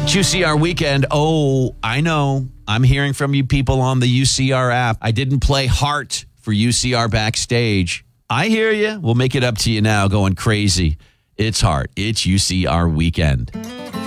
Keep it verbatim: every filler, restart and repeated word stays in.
It's U C R weekend. Oh, I know. I'm hearing from you people on the U C R app. I didn't play Heart for U C R Backstage. I hear you. We'll make it up to you now going crazy. It's Heart. It's U C R weekend.